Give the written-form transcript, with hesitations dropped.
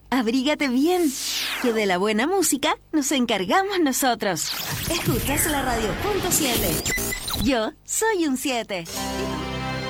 Abrígate bien, que de la buena música nos encargamos nosotros. Escuchas la radio .7. Yo soy un 7.